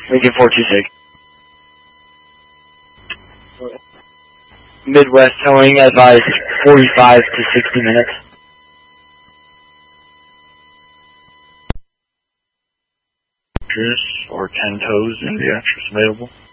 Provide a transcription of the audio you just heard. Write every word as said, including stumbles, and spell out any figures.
Lincoln four two six. Midwest towing advised forty-five to sixty minutes. Or ten tows in the actress available.